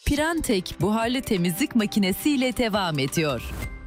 Pirantek buharlı temizlik makinesiyle devam ediyor.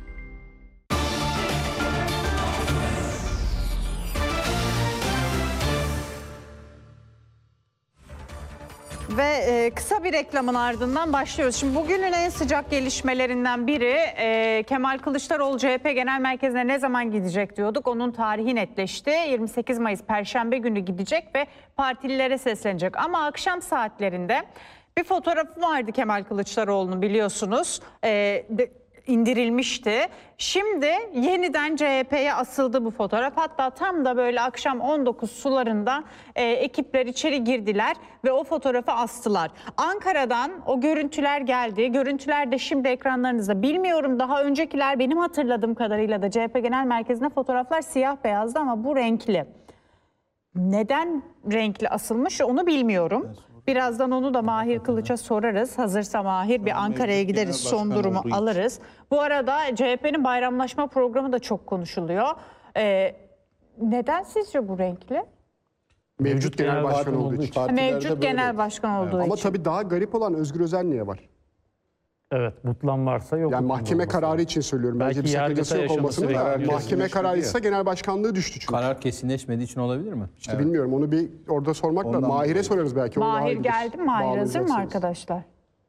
Ve kısa bir reklamın ardından başlıyoruz. Şimdi bugünün en sıcak gelişmelerinden biri Kemal Kılıçdaroğlu CHP Genel Merkezi'ne ne zaman gidecek diyorduk. Onun tarihi netleşti. 28 Mayıs Perşembe günü gidecek ve partililere seslenecek. Ama akşam saatlerinde bir fotoğrafı vardı Kemal Kılıçdaroğlu'nun, biliyorsunuz. İndirilmişti. Şimdi yeniden CHP'ye asıldı bu fotoğraf. Hatta tam da böyle akşam 19 sularında ekipler içeri girdiler ve o fotoğrafı astılar. Ankara'dan o görüntüler geldi. Görüntüler de şimdi ekranlarınızda. Bilmiyorum, daha öncekiler benim hatırladığım kadarıyla da CHP Genel Merkezi'nde fotoğraflar siyah beyazdı ama bu renkli. Neden renkli asılmış onu bilmiyorum. Birazdan onu da Mahir Kılıç'a sorarız. Hazırsa Mahir, bir Ankara'ya gideriz, son durumu alırız. Bu arada CHP'nin bayramlaşma programı da çok konuşuluyor. Neden sizce bu renkli? Mevcut genel başkan olduğu için. Mevcut genel başkan olduğu için. Ama tabii daha garip olan Özgür Özel niye var? Evet, mutlan varsa yok. Yani mahkeme kararı için söylüyorum. Bence bir sakıncası yok olmasını da mahkeme kararıysa genel başkanlığı düştü çünkü. Karar kesinleşmediği için olabilir mi? İşte bilmiyorum, onu bir orada sormak lazım. Mahir'e sorarız belki. Mahir geldi mi? Mahir hazır mı arkadaşlar?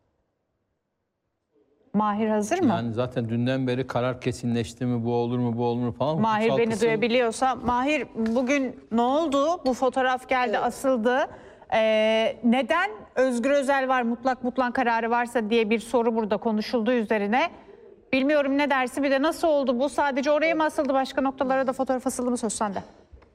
Mahir hazır mı? Yani zaten dünden beri karar kesinleşti mi, bu olur mu, bu olur mu falan. Mahir beni duyabiliyorsa. Mahir, bugün ne oldu? Bu fotoğraf geldi, asıldı. Neden Özgür Özel var, mutlak kararı varsa diye bir soru burada konuşulduğu üzerine. Bilmiyorum, ne dersi? Bir de nasıl oldu bu? Sadece oraya mı asıldı? Başka noktalara da fotoğraf asıldı mı? Söz sende.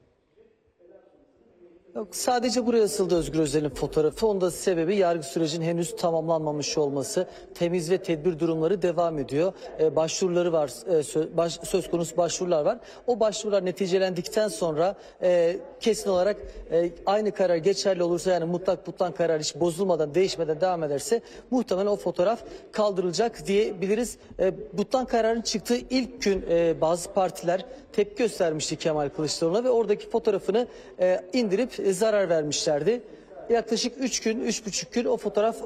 Yok, sadece buraya asıldı Özgür Özel'in fotoğrafı. Onun da sebebi yargı sürecinin henüz tamamlanmamış olması. Temiz ve tedbir durumları devam ediyor. Başvuruları var, söz konusu başvurular var. O başvurular neticelendikten sonra kesin olarak aynı karar geçerli olursa, yani mutlak karar hiç bozulmadan, değişmeden devam ederse muhtemelen o fotoğraf kaldırılacak diyebiliriz. Mutlak kararın çıktığı ilk gün bazı partiler tepki göstermişti Kemal Kılıçdaroğlu'na ve oradaki fotoğrafını indirip zarar vermişlerdi. Yaklaşık 3 gün, 3,5 gün o fotoğraf